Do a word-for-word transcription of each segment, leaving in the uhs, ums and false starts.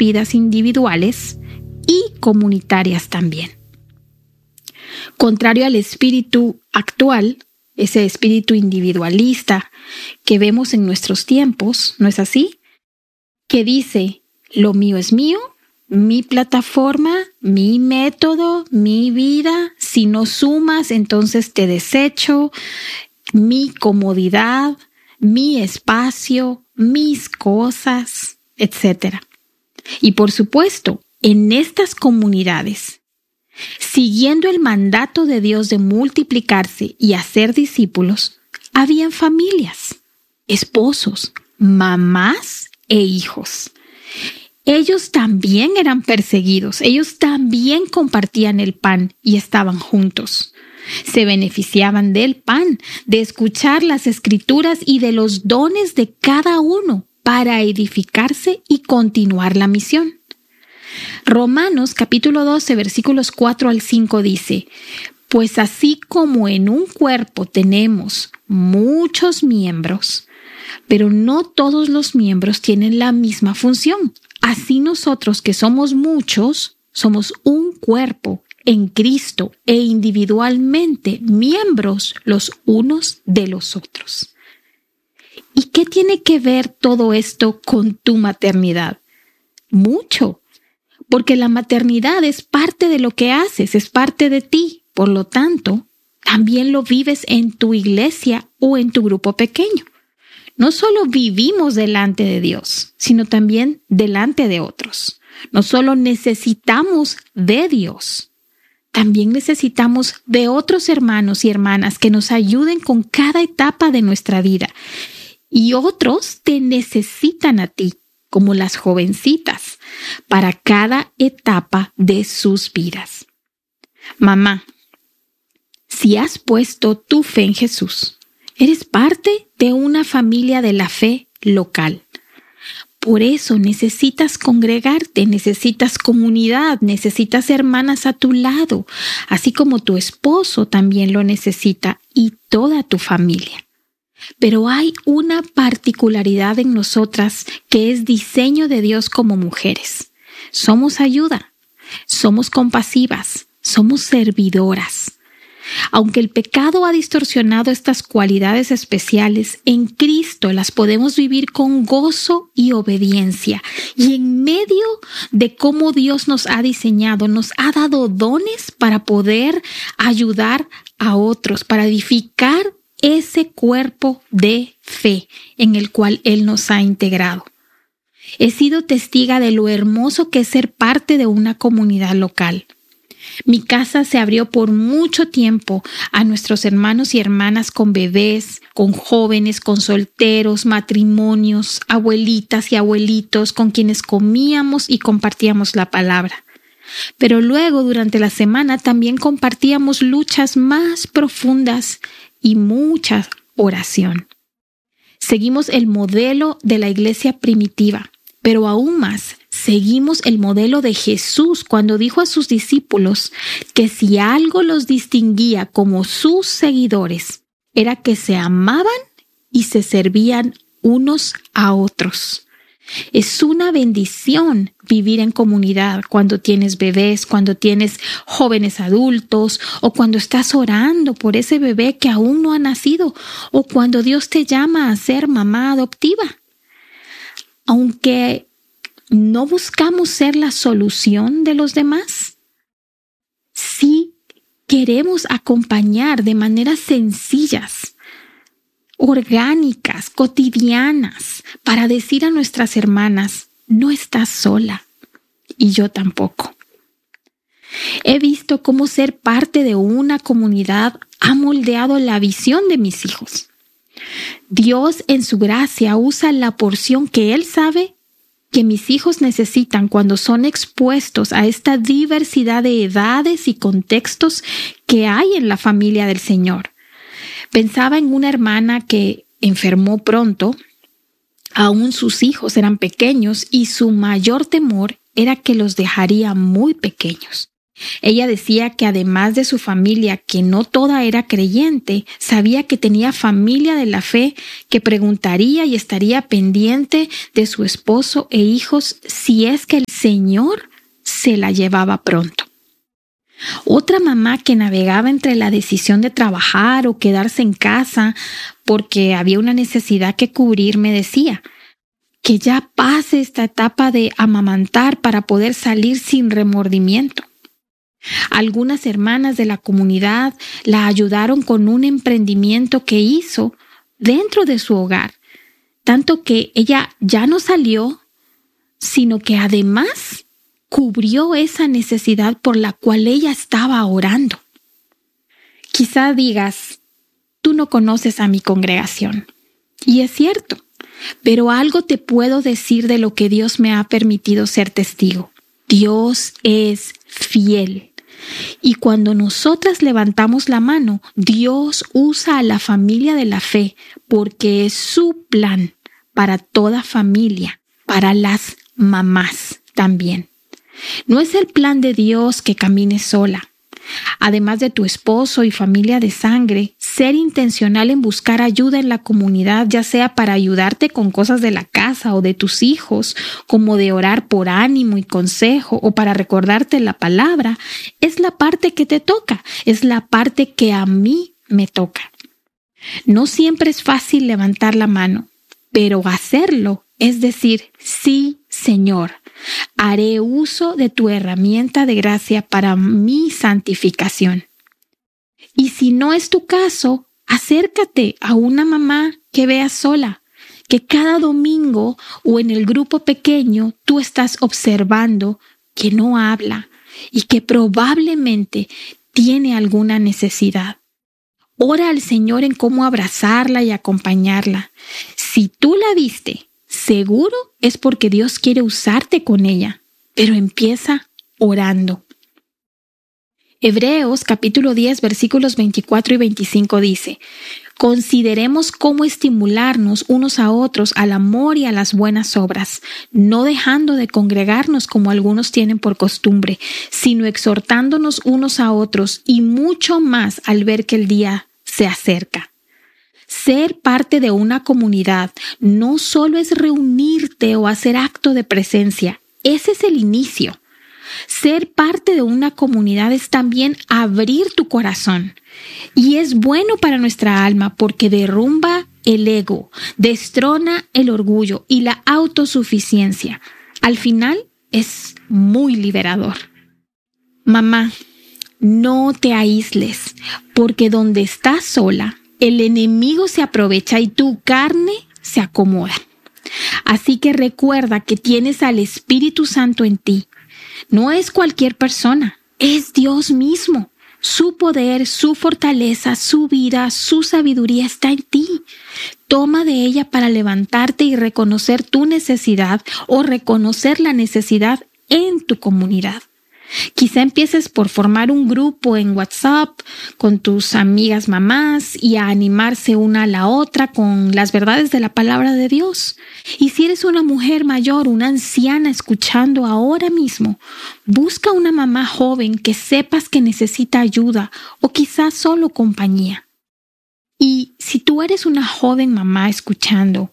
vidas individuales y comunitarias también. Contrario al espíritu actual, ese espíritu individualista que vemos en nuestros tiempos, ¿no es así? Que dice, lo mío es mío, mi plataforma, mi método, mi vida, si no sumas, entonces te desecho, mi comodidad, mi espacio, mis cosas, etcétera. Y por supuesto, en estas comunidades, siguiendo el mandato de Dios de multiplicarse y hacer discípulos, habían familias, esposos, mamás e hijos. Ellos también eran perseguidos, ellos también compartían el pan y estaban juntos. Se beneficiaban del pan, de escuchar las escrituras y de los dones de cada uno para edificarse y continuar la misión. Romanos capítulo doce versículos cuatro al cinco dice, pues así como en un cuerpo tenemos muchos miembros, pero no todos los miembros tienen la misma función. Así nosotros que somos muchos, somos un cuerpo en Cristo e individualmente miembros los unos de los otros. ¿Y qué tiene que ver todo esto con tu maternidad? Mucho, porque la maternidad es parte de lo que haces, es parte de ti. Por lo tanto, también lo vives en tu iglesia o en tu grupo pequeño. No solo vivimos delante de Dios, sino también delante de otros. No solo necesitamos de Dios, también necesitamos de otros hermanos y hermanas que nos ayuden con cada etapa de nuestra vida. Y otros te necesitan a ti, como las jovencitas, para cada etapa de sus vidas. Mamá, si has puesto tu fe en Jesús, eres parte de una familia de la fe local. Por eso necesitas congregarte, necesitas comunidad, necesitas hermanas a tu lado, así como tu esposo también lo necesita y toda tu familia. Pero hay una particularidad en nosotras que es diseño de Dios como mujeres. Somos ayuda, somos compasivas, somos servidoras. Aunque el pecado ha distorsionado estas cualidades especiales, en Cristo las podemos vivir con gozo y obediencia. Y en medio de cómo Dios nos ha diseñado, nos ha dado dones para poder ayudar a otros, para edificar ese cuerpo de fe en el cual Él nos ha integrado. He sido testiga de lo hermoso que es ser parte de una comunidad local. Mi casa se abrió por mucho tiempo a nuestros hermanos y hermanas con bebés, con jóvenes, con solteros, matrimonios, abuelitas y abuelitos con quienes comíamos y compartíamos la palabra. Pero luego, durante la semana, también compartíamos luchas más profundas y mucha oración. Seguimos el modelo de la iglesia primitiva, pero aún más, seguimos el modelo de Jesús cuando dijo a sus discípulos que si algo los distinguía como sus seguidores, era que se amaban y se servían unos a otros. Es una bendición vivir en comunidad cuando tienes bebés, cuando tienes jóvenes adultos o cuando estás orando por ese bebé que aún no ha nacido o cuando Dios te llama a ser mamá adoptiva. Aunque no buscamos ser la solución de los demás, sí queremos acompañar de maneras sencillas, orgánicas, cotidianas, para decir a nuestras hermanas, no estás sola y yo tampoco. He visto cómo ser parte de una comunidad ha moldeado la visión de mis hijos. Dios en su gracia usa la porción que Él sabe que mis hijos necesitan cuando son expuestos a esta diversidad de edades y contextos que hay en la familia del Señor. Pensaba en una hermana que enfermó pronto, aún sus hijos eran pequeños y su mayor temor era que los dejaría muy pequeños. Ella decía que además de su familia, que no toda era creyente, sabía que tenía familia de la fe que preguntaría y estaría pendiente de su esposo e hijos si es que el Señor se la llevaba pronto. Otra mamá que navegaba entre la decisión de trabajar o quedarse en casa porque había una necesidad que cubrir me decía que ya pase esta etapa de amamantar para poder salir sin remordimiento. Algunas hermanas de la comunidad la ayudaron con un emprendimiento que hizo dentro de su hogar, tanto que ella ya no salió, sino que además cubrió esa necesidad por la cual ella estaba orando. Quizá digas, tú no conoces a mi congregación, y es cierto, pero algo te puedo decir de lo que Dios me ha permitido ser testigo. Dios es fiel. Y cuando nosotras levantamos la mano, Dios usa a la familia de la fe porque es su plan para toda familia, para las mamás también. No es el plan de Dios que camines sola. Además de tu esposo y familia de sangre, ser intencional en buscar ayuda en la comunidad, ya sea para ayudarte con cosas de la casa o de tus hijos, como de orar por ánimo y consejo o para recordarte la palabra, es la parte que te toca, es la parte que a mí me toca. No siempre es fácil levantar la mano, pero hacerlo es decir, sí, Señor. Haré uso de tu herramienta de gracia para mi santificación. Y si no es tu caso, acércate a una mamá que veas sola, que cada domingo o en el grupo pequeño tú estás observando que no habla y que probablemente tiene alguna necesidad. Ora al Señor en cómo abrazarla y acompañarla. Si tú la viste, seguro es porque Dios quiere usarte con ella, pero empieza orando. Hebreos capítulo diez versículos veinticuatro y veinticinco dice, consideremos cómo estimularnos unos a otros al amor y a las buenas obras, no dejando de congregarnos como algunos tienen por costumbre, sino exhortándonos unos a otros y mucho más al ver que el día se acerca. Ser parte de una comunidad no solo es reunirte o hacer acto de presencia, ese es el inicio. Ser parte de una comunidad es también abrir tu corazón y es bueno para nuestra alma porque derrumba el ego, destrona el orgullo y la autosuficiencia. Al final es muy liberador. Mamá, no te aísles porque donde estás sola, el enemigo se aprovecha y tu carne se acomoda. Así que recuerda que tienes al Espíritu Santo en ti. No es cualquier persona, es Dios mismo. Su poder, su fortaleza, su vida, su sabiduría está en ti. Toma de ella para levantarte y reconocer tu necesidad o reconocer la necesidad en tu comunidad. Quizá empieces por formar un grupo en WhatsApp con tus amigas mamás y a animarse una a la otra con las verdades de la palabra de Dios. Y si eres una mujer mayor, una anciana escuchando ahora mismo, busca una mamá joven que sepas que necesita ayuda o quizás solo compañía. Y si tú eres una joven mamá escuchando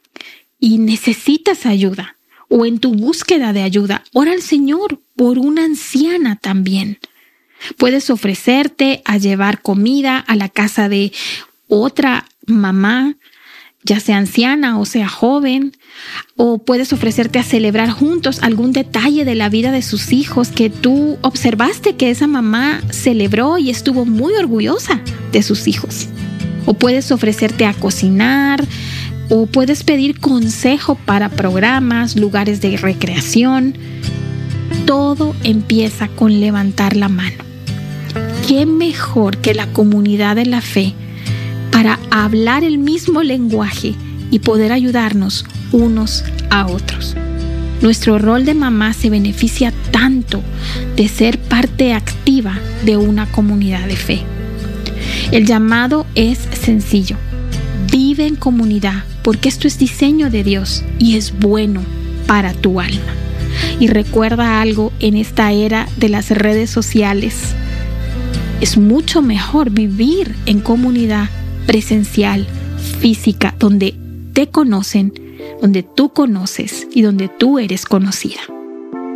y necesitas ayuda, o en tu búsqueda de ayuda, ora al Señor por una anciana también. Puedes ofrecerte a llevar comida a la casa de otra mamá, ya sea anciana o sea joven, o puedes ofrecerte a celebrar juntos algún detalle de la vida de sus hijos que tú observaste que esa mamá celebró y estuvo muy orgullosa de sus hijos. O puedes ofrecerte a cocinar, o puedes pedir consejo para programas, lugares de recreación. Todo empieza con levantar la mano. ¿Qué mejor que la comunidad de la fe para hablar el mismo lenguaje y poder ayudarnos unos a otros? Nuestro rol de mamá se beneficia tanto de ser parte activa de una comunidad de fe. El llamado es sencillo. Vive en comunidad porque esto es diseño de Dios y es bueno para tu alma. Y recuerda algo, en esta era de las redes sociales, es mucho mejor vivir en comunidad presencial, física, donde te conocen, donde tú conoces y donde tú eres conocida.